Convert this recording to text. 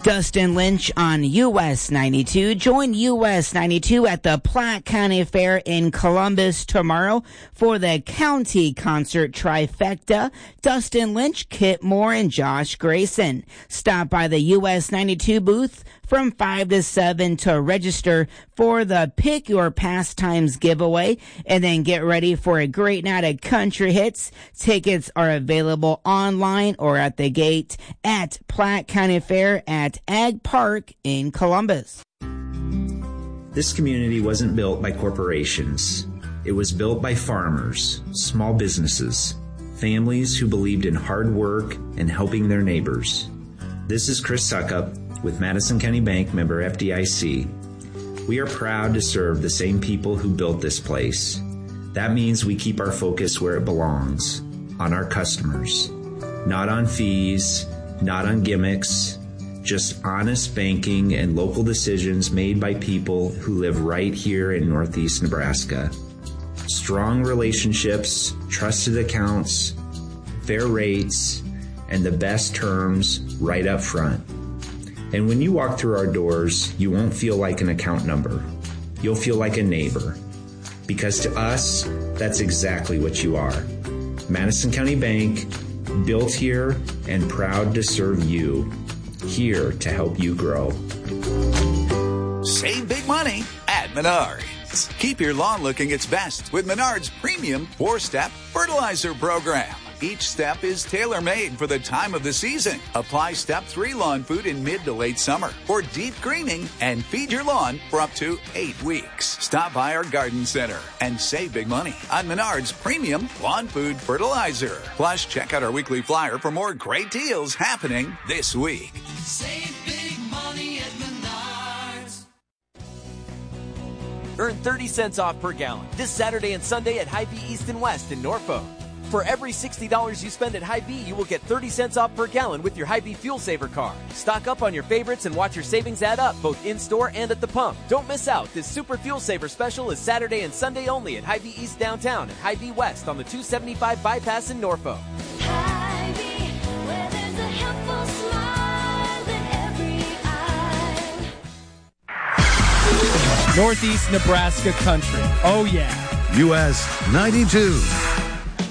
Dustin Lynch on US 92. Join US 92 at the Platte County Fair in Columbus tomorrow for the county concert trifecta. Dustin Lynch, Kit Moore, and Josh Grayson. Stop by the US 92 booth from 5 to 7 to register for the Pick Your Pastimes giveaway, and then get ready for a great night of country hits. Tickets are available online or at the gate at Platte County Fair at Ag Park in Columbus. This community wasn't built by corporations. It was built by farmers, small businesses, families who believed in hard work and helping their neighbors. This is Chris Suckup with Madison County Bank, member FDIC. We are proud to serve the same people who built this place. That means we keep our focus where it belongs, on our customers. Not on fees, not on gimmicks, just honest banking and local decisions made by people who live right here in Northeast Nebraska. Strong relationships, trusted accounts, fair rates, and the best terms right up front. And when you walk through our doors, you won't feel like an account number. You'll feel like a neighbor. Because to us, that's exactly what you are. Madison County Bank, built here and proud to serve you. Here to help you grow. Save big money at Menards. Keep your lawn looking its best with Menards Premium 4-Step Fertilizer Program. Each step is tailor-made for the time of the season. Apply Step 3 lawn food in mid to late summer for deep greening and feed your lawn for up to 8 weeks. Stop by our garden center and save big money on Menards Premium Lawn Food Fertilizer. Plus, check out our weekly flyer for more great deals happening this week. Save big money at Menards. Earn 30 cents off per gallon this Saturday and Sunday at Hy-Vee East and West in Norfolk. For every $60 you spend at Hy-Vee, you will get 30 cents off per gallon with your Hy-Vee Fuel Saver card. Stock up on your favorites and watch your savings add up, both in-store and at the pump. Don't miss out. This Super Fuel Saver special is Saturday and Sunday only at Hy-Vee East downtown and Hy-Vee West on the 275 bypass in Norfolk. Hy-Vee, where there's a helpful smile in every eye. Northeast Nebraska country. Oh, yeah. US 92.